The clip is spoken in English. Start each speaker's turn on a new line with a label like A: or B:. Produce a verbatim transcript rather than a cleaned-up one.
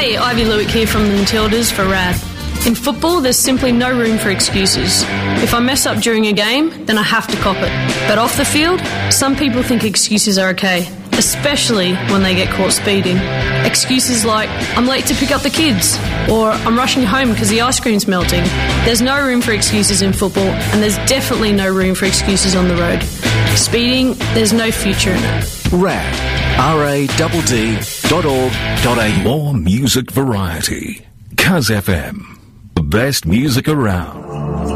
A: Hey, Ivy Lewick here from the Matildas for RAD. In football, there's simply no room for excuses. If I mess up during a game, then I have to cop it. But off the field, some people think excuses are okay, especially when they get caught speeding. Excuses like, I'm late to pick up the kids, or I'm rushing home because the ice cream's melting. There's no room for excuses in football, and there's definitely no room for excuses on the road. Speeding, there's no future in it.
B: RAD, R A D D dot org dot A U.
C: More music variety. Cuz F M. The best music around.